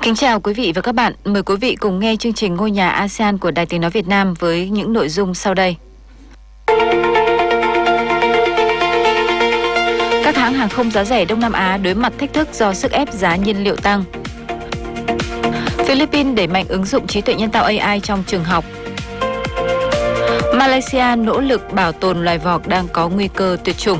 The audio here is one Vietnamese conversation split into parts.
Kính chào quý vị và các bạn. Mời quý vị cùng nghe chương trình Ngôi nhà ASEAN của Đài Tiếng nói Việt Nam với những nội dung sau đây. Các hãng hàng không giá rẻ Đông Nam Á đối mặt thách thức do sức ép giá nhiên liệu tăng. Philippines đẩy mạnh ứng dụng trí tuệ nhân tạo AI trong trường học. Malaysia nỗ lực bảo tồn loài vọc đang có nguy cơ tuyệt chủng.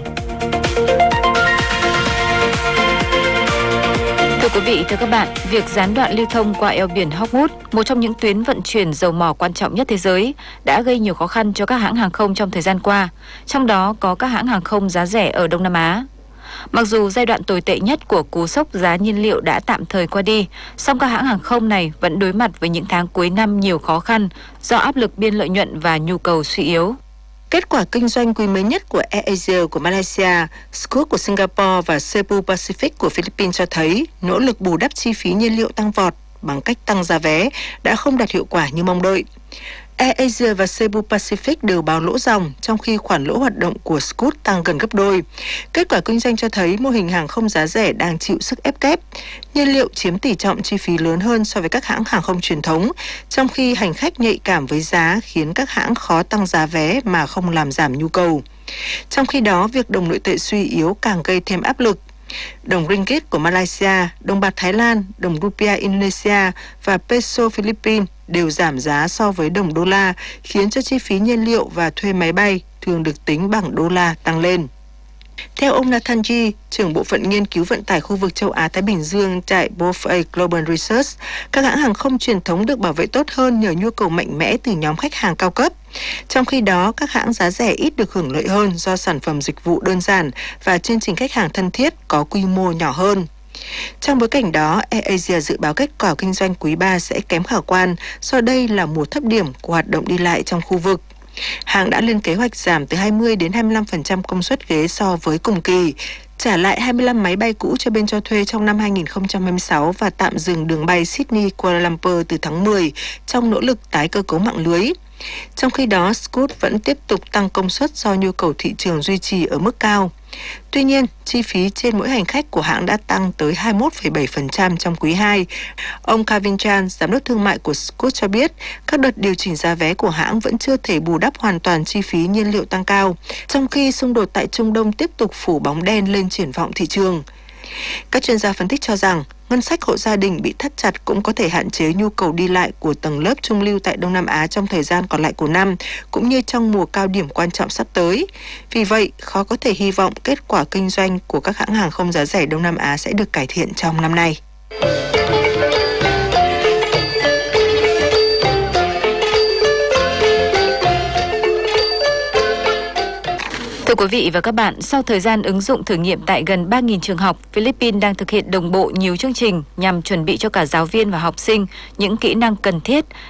Thưa quý vị, thưa các bạn, việc gián đoạn lưu thông qua eo biển Hormuz, một trong những tuyến vận chuyển dầu mỏ quan trọng nhất thế giới, đã gây nhiều khó khăn cho các hãng hàng không trong thời gian qua, trong đó có các hãng hàng không giá rẻ ở Đông Nam Á. Mặc dù giai đoạn tồi tệ nhất của cú sốc giá nhiên liệu đã tạm thời qua đi, song các hãng hàng không này vẫn đối mặt với những tháng cuối năm nhiều khó khăn do áp lực biên lợi nhuận và nhu cầu suy yếu. Kết quả kinh doanh quý mới nhất của AirAsia của Malaysia, Scoot của Singapore và Cebu Pacific của Philippines cho thấy nỗ lực bù đắp chi phí nhiên liệu tăng vọt bằng cách tăng giá vé đã không đạt hiệu quả như mong đợi. AirAsia và Cebu Pacific đều báo lỗ ròng, trong khi khoản lỗ hoạt động của Scoot tăng gần gấp đôi. Kết quả kinh doanh cho thấy mô hình hàng không giá rẻ đang chịu sức ép kép. Nhiên liệu chiếm tỷ trọng chi phí lớn hơn so với các hãng hàng không truyền thống, trong khi hành khách nhạy cảm với giá khiến các hãng khó tăng giá vé mà không làm giảm nhu cầu. Trong khi đó, việc đồng nội tệ suy yếu càng gây thêm áp lực. Đồng ringgit của Malaysia, đồng bạc Thái Lan, đồng rupiah Indonesia và peso Philippines đều giảm giá so với đồng đô la, khiến cho chi phí nhiên liệu và thuê máy bay thường được tính bằng đô la tăng lên. Theo ông Nathan G, trưởng bộ phận nghiên cứu vận tải khu vực châu Á-Thái Bình Dương tại BofA Global Research, các hãng hàng không truyền thống được bảo vệ tốt hơn nhờ nhu cầu mạnh mẽ từ nhóm khách hàng cao cấp. Trong khi đó, các hãng giá rẻ ít được hưởng lợi hơn do sản phẩm dịch vụ đơn giản và chương trình khách hàng thân thiết có quy mô nhỏ hơn. Trong bối cảnh đó, AirAsia dự báo kết quả kinh doanh quý 3 sẽ kém khả quan do đây là mùa thấp điểm của hoạt động đi lại trong khu vực. Hãng đã lên kế hoạch giảm từ 20 đến 25% công suất ghế so với cùng kỳ, trả lại 25 máy bay cũ cho bên cho thuê trong năm 2026 và tạm dừng đường bay Sydney-Kuala Lumpur từ tháng 10 trong nỗ lực tái cơ cấu mạng lưới. Trong khi đó, Scoot vẫn tiếp tục tăng công suất do nhu cầu thị trường duy trì ở mức cao. Tuy nhiên, chi phí trên mỗi hành khách của hãng đã tăng tới 21,7% trong quý 2. Ông Kevin Chan, giám đốc thương mại của Scoot cho biết, các đợt điều chỉnh giá vé của hãng vẫn chưa thể bù đắp hoàn toàn chi phí nhiên liệu tăng cao, trong khi xung đột tại Trung Đông tiếp tục phủ bóng đen lên triển vọng thị trường. Các chuyên gia phân tích cho rằng, ngân sách hộ gia đình bị thắt chặt cũng có thể hạn chế nhu cầu đi lại của tầng lớp trung lưu tại Đông Nam Á trong thời gian còn lại của năm, cũng như trong mùa cao điểm quan trọng sắp tới. Vì vậy, khó có thể hy vọng kết quả kinh doanh của các hãng hàng không giá rẻ Đông Nam Á sẽ được cải thiện trong năm nay. Thưa quý vị và các bạn, sau thời gian ứng dụng thử nghiệm tại gần 3.000 trường học, Philippines đang thực hiện đồng bộ nhiều chương trình nhằm chuẩn bị cho cả giáo viên và học sinh những kỹ năng cần thiết